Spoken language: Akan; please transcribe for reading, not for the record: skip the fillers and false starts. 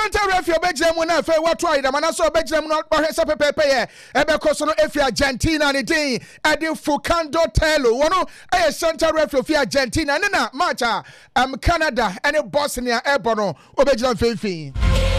center referee obegyina mu na fe wato ayida na so obegyina mu no ohwese pepepe ye ebeko so no efi Argentina ne din edi Fukando Telo wono e center referee fi Argentina ne na match Canada ene Bosnia ebono obegyina fefi